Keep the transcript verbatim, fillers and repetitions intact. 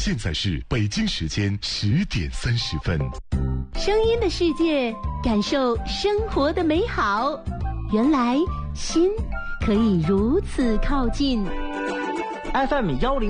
现在是北京时间十点三十分。 声音的世界，感受生活的美好。原来心可以如此靠近。 F M 幺零。